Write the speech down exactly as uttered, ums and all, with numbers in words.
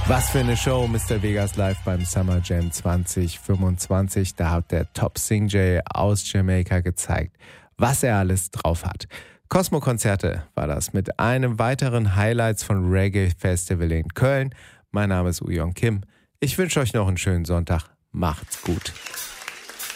Was für eine Show, Mister Vegas live beim Summer Jam zwanzig fünfundzwanzig. Da hat der Top Sing Jay aus Jamaika gezeigt, was er alles drauf hat. Cosmo-Konzerte war das mit einem weiteren Highlights von Reggae Festival in Köln. Mein Name ist Uyon Kim. Ich wünsche euch noch einen schönen Sonntag. Macht's gut.